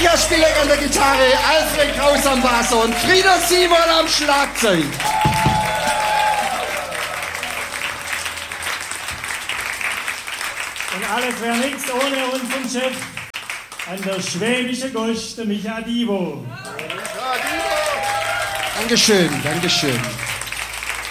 Maria Spielek an der Gitarre, Alfred Kraus am Bass und Frieder Simon am Schlagzeug. Und alles wäre nichts ohne unseren Chef an der Schwäbische Gosch, der Micha Divo. Dankeschön, Dankeschön.